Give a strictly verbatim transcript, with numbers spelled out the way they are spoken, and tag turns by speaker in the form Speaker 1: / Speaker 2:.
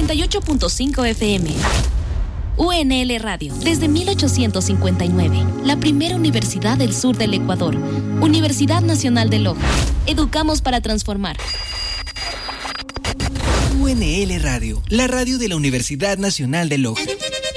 Speaker 1: noventa y ocho punto cinco F M. U N L Radio, desde mil ochocientos cincuenta y nueve, la primera universidad del sur del Ecuador. Universidad Nacional de Loja. Educamos para transformar.
Speaker 2: U N L Radio, la radio de la Universidad Nacional de Loja.